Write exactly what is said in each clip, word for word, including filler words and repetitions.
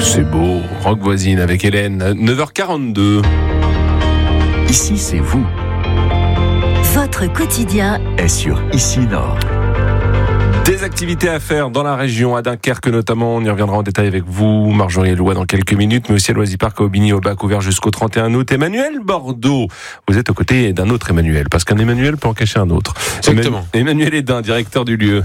C'est beau, Rock Voisine avec Hélène, neuf heures quarante-deux. Ici, c'est vous. Votre quotidien est sur Ici Nord. Des activités à faire dans la région, à Dunkerque notamment, on y reviendra en détail avec vous, Marjorie Eloi, dans quelques minutes, mais aussi à l'Oisiparc à Aubigny au Bac, ouvert jusqu'au trente et un août. Emmanuel Bordeaux, vous êtes aux côtés d'un autre Emmanuel, parce qu'un Emmanuel peut en cacher un autre. Exactement. Emmanuel Hédin, directeur du lieu.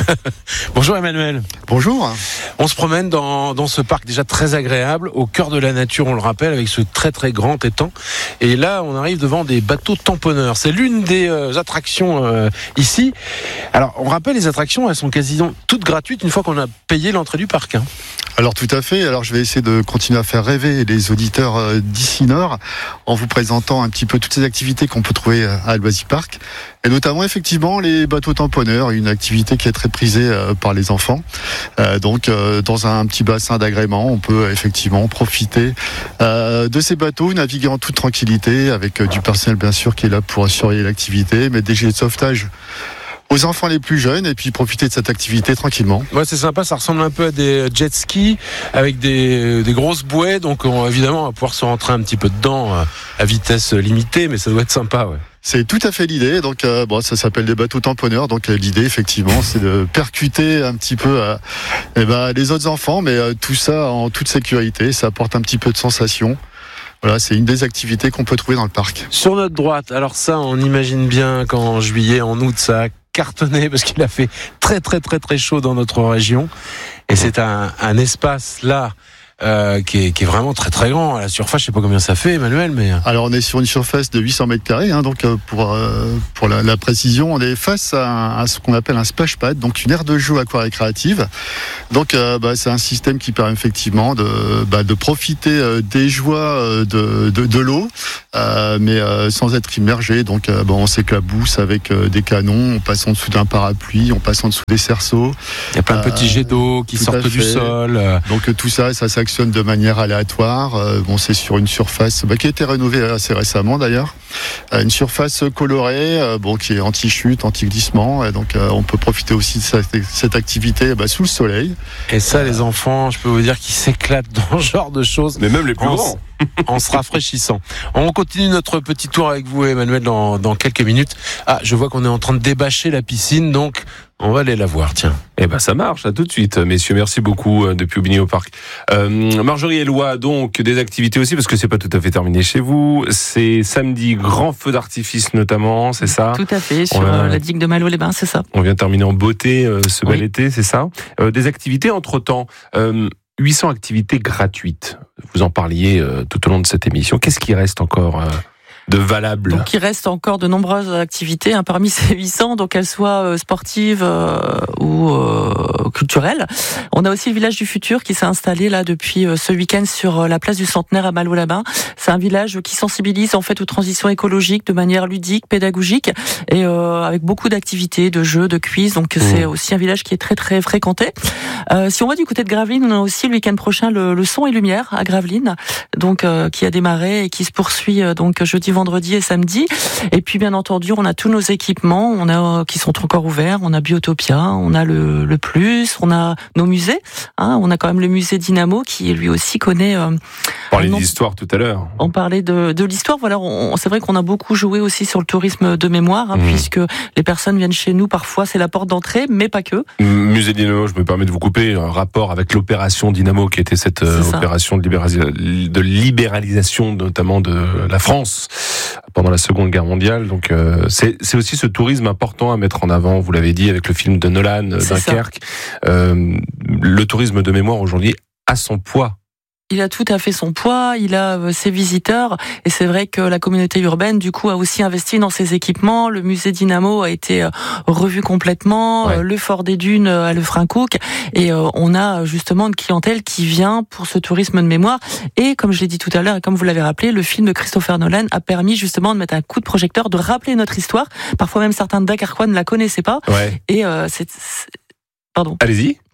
Bonjour Emmanuel. Bonjour. On se promène dans, dans ce parc déjà très agréable, au cœur de la nature, on le rappelle, avec ce très très grand étang. Et là, on arrive devant des bateaux tamponneurs. C'est l'une des euh, attractions euh, ici. Alors, on rappelle, les attractions, elles sont quasiment toutes gratuites une fois qu'on a payé l'entrée du parc. Hein. Alors tout à fait, alors je vais essayer de continuer à faire rêver les auditeurs d'Ici Nord en vous présentant un petit peu toutes ces activités qu'on peut trouver à l'Oisiparc, et notamment effectivement les bateaux tamponneurs, une activité qui est très prisée par les enfants. Euh, donc euh, dans un petit bassin d'agrément, on peut effectivement profiter euh, de ces bateaux, naviguer en toute tranquillité avec du personnel bien sûr qui est là pour surveiller l'activité, mettre des gilets de sauvetage aux enfants les plus jeunes et puis profiter de cette activité tranquillement. Ouais, c'est sympa, ça ressemble un peu à des jet skis avec des, des grosses bouées, donc on, évidemment on va pouvoir se rentrer un petit peu dedans euh, à vitesse limitée, mais ça doit être sympa, ouais. C'est tout à fait l'idée. Donc, euh, bon, ça s'appelle des bateaux tamponneurs. Donc, euh, l'idée, effectivement, c'est de percuter un petit peu euh, eh ben, les autres enfants, mais euh, tout ça en toute sécurité. Ça apporte un petit peu de sensation. Voilà, c'est une des activités qu'on peut trouver dans le parc. Sur notre droite, alors ça, on imagine bien qu'en juillet, en août, ça a cartonné parce qu'il a fait très très très très chaud dans notre région. Et c'est un, un espace là. Euh, qui, est, qui est vraiment très très grand. À la surface, je sais pas combien ça fait, Emmanuel, mais... Alors on est sur une surface de huit cents mètres carrés, hein, donc pour, euh, pour la, la précision, on est face à, un, à ce qu'on appelle un splash pad, donc une aire de jeu aquarécréative. Donc euh, bah, c'est un système qui permet effectivement de, bah, de profiter euh, des joies de, de, de l'eau, euh, mais euh, sans être immergé. Donc euh, bon, on s'éclabousse avec euh, des canons, on passe en dessous d'un parapluie, on passe en dessous des cerceaux. Il y a plein de petits euh, jets d'eau qui sortent du sol. Donc tout ça, ça s'actionne de manière aléatoire. Euh, bon, c'est sur une surface bah, qui a été rénovée assez récemment d'ailleurs. Euh, une surface colorée, euh, bon, qui est anti-chute, anti-glissement. Et donc, euh, on peut profiter aussi de cette, cette activité bah, sous le soleil. Et ça, euh, les enfants, je peux vous dire qu'ils s'éclatent dans ce genre de choses. Mais même les plus en, grands. En se rafraîchissant. On continue notre petit tour avec vous, Emmanuel, dans, dans quelques minutes. Ah, je vois qu'on est en train de débâcher la piscine, donc on va aller la voir, tiens. Eh ben ça marche, à tout de suite, messieurs. Merci beaucoup euh, depuis Aubigny au Parc. Euh, Marjorie Eloi, donc des activités aussi, parce que c'est pas tout à fait terminé chez vous. C'est samedi, grand feu d'artifice notamment, c'est ça? Tout à fait, sur a... la digue de Malo-les-Bains, c'est ça. On vient terminer en beauté euh, ce oui. bel été, c'est ça? euh, Des activités entre-temps. Euh, huit cents activités gratuites. Vous en parliez euh, tout au long de cette émission. Qu'est-ce qui reste encore euh, de valable? Donc il reste encore de nombreuses activités hein, parmi ces huit cents, donc qu'elles soient euh, sportives euh, ou euh, culturelles. On a aussi le village du futur qui s'est installé là depuis euh, ce week-end sur euh, la place du Centenaire à Malo-les-Bains. C'est un village qui sensibilise en fait aux transitions écologiques de manière ludique, pédagogique et euh, avec beaucoup d'activités, de jeux, de quiz. Donc mmh. c'est aussi un village qui est très très fréquenté. Euh, si on va du côté de Gravelines, on a aussi le week-end prochain le, le son et lumière à Gravelines, donc euh, qui a démarré et qui se poursuit euh, donc jeudi, vendredi et samedi. Et puis bien entendu, on a tous nos équipements, on a qui sont encore ouverts. On a Biotopia, on a le, le Plus, on a nos musées. Hein, on a quand même le musée Dynamo qui lui aussi connaît. Euh, on parlait d'histoire tout à l'heure. On parlait de, de l'histoire. Voilà, on, c'est vrai qu'on a beaucoup joué aussi sur le tourisme de mémoire, hein, mmh. puisque les personnes viennent chez nous. Parfois, c'est la porte d'entrée, mais pas que. Musée Dynamo, je me permets de vous couper. Un rapport avec l'opération Dynamo, qui était cette euh, opération de, libéralis- de libéralisation, notamment de la France pendant la Seconde Guerre mondiale. Donc, euh, c'est, c'est aussi ce tourisme important à mettre en avant. Vous l'avez dit avec le film de Nolan, c'est Dunkerque. Euh, le tourisme de mémoire aujourd'hui a son poids. Il a tout à fait son poids, il a ses visiteurs, et c'est vrai que la communauté urbaine, du coup, a aussi investi dans ses équipements. Le musée Dynamo a été revu complètement, ouais. le Fort des Dunes à Lefrancouc, et on a justement une clientèle qui vient pour ce tourisme de mémoire. Et comme je l'ai dit tout à l'heure, et comme vous l'avez rappelé, le film de Christopher Nolan a permis justement de mettre un coup de projecteur, de rappeler notre histoire. Parfois même certains Dunkerquois ne la connaissaient pas. Ouais. Et euh, c'est, c'est... Pardon. Allez-y.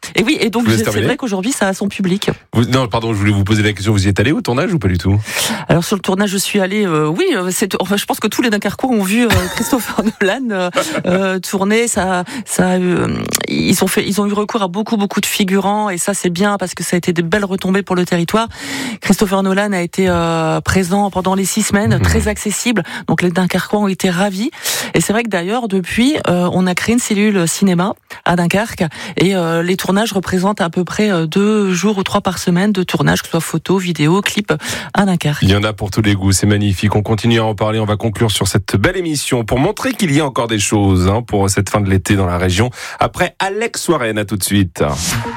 Et oui, et donc c'est vrai qu'aujourd'hui ça a son public. Vous, non, pardon, je voulais vous poser la question. Vous y êtes allé au tournage ou pas du tout? Alors sur le tournage, je suis allée. Euh, oui, c'est. Enfin, je pense que tous les Dunkerquois ont vu euh, Christopher Nolan euh, euh, tourner. Ça, ça. Euh, ils ont fait, ils ont eu recours à beaucoup, beaucoup de figurants, et ça c'est bien parce que ça a été de belles retombées pour le territoire. Christopher Nolan a été euh, présent pendant les six semaines, mmh. très accessible. Donc les Dunkerquois ont été ravis. Et c'est vrai que d'ailleurs depuis, euh, on a créé une cellule cinéma à Dunkerque, et euh, les tournages représentent à peu près euh, deux jours ou trois par semaine de tournage, que ce soit photo, vidéo, clip à Dunkerque. Il y en a pour tous les goûts, c'est magnifique. On continue à en parler, on va conclure sur cette belle émission pour montrer qu'il y a encore des choses hein, pour cette fin de l'été dans la région. Après Alex Warren, à tout de suite.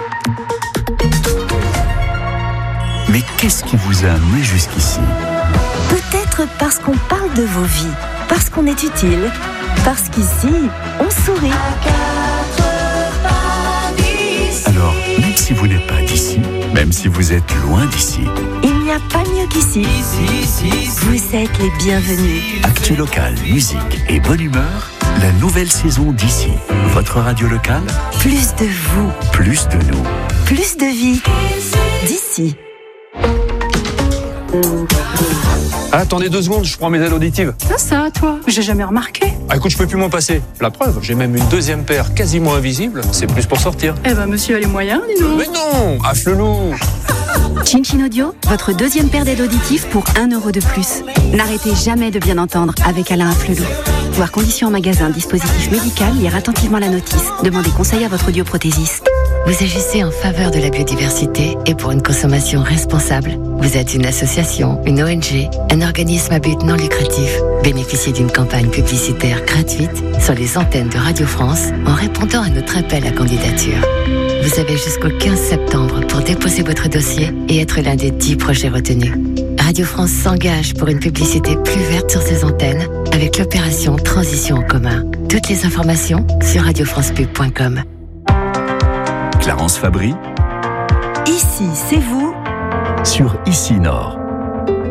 Mais qu'est-ce qui vous a amené jusqu'ici? Peut-être parce qu'on parle de vos vies, parce qu'on est utile, parce qu'ici, on sourit. Alors, même si vous n'êtes pas d'ici, même si vous êtes loin d'ici, il n'y a pas mieux qu'ici. Vous êtes les bienvenus. Actu local, musique et bonne humeur, la nouvelle saison d'ici. Votre radio locale, Plus de vous, plus de nous. plus de vie. D'ici. Ah, attendez deux secondes, je prends mes aides auditives. Ah ça, toi, j'ai jamais remarqué. Ah écoute, je peux plus m'en passer. La preuve, j'ai même une deuxième paire quasiment invisible. C'est plus pour sortir. Eh ben, monsieur a les moyens, dis donc. Mais non, à Flelou. Chin Chin Audio, votre deuxième paire d'aides auditives pour un euro de plus. N'arrêtez jamais de bien entendre avec Alain Afflelou. Voir conditions en magasin, dispositif médical, lire attentivement la notice. Demandez conseil à votre audioprothésiste. Vous agissez en faveur de la biodiversité et pour une consommation responsable. Vous êtes une association, une O N G, un organisme à but non lucratif. Bénéficiez d'une campagne publicitaire gratuite sur les antennes de Radio France en répondant à notre appel à candidature. Vous avez jusqu'au quinze septembre pour déposer votre dossier et être l'un des dix projets retenus. Radio France s'engage pour une publicité plus verte sur ses antennes avec l'opération Transition en commun. Toutes les informations sur radio france pub point com. Clarence Fabry Ici, c'est vous. sur Ici Nord.